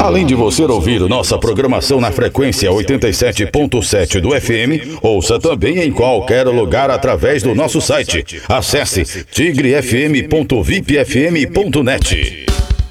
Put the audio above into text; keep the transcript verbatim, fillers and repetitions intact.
Além de você ouvir nossa programação na frequência oitenta e sete ponto sete do F M, ouça também em qualquer lugar através do nosso site. Acesse tigre f m ponto vip f m ponto net.